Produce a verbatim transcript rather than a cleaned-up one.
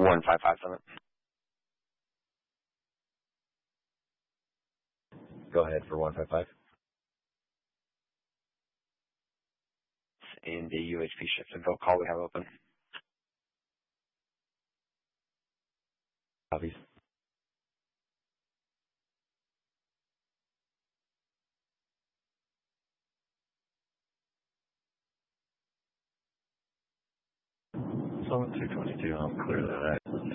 one five five Summit. Go ahead for one five five. In the U H P Shiptonville call we have open. Copies. Summit two twenty-two, I'll clear that out.